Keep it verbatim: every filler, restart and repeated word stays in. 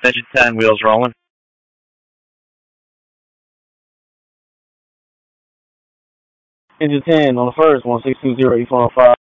Engine ten, wheels rolling. Engine ten on the first, one six two zero, E four oh five.